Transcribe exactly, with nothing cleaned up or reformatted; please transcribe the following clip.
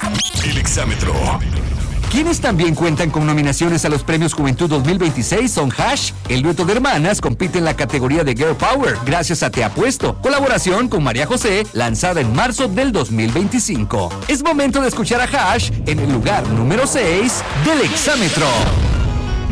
El exámetro. Quienes también cuentan con nominaciones a los Premios Juventud dos mil veintiséis son Hash. El dueto de hermanas compite en la categoría de Girl Power, gracias a Te Apuesto, colaboración con María José, lanzada en marzo del dos mil veinticinco. Es momento de escuchar a Hash en el lugar número seis del exámetro.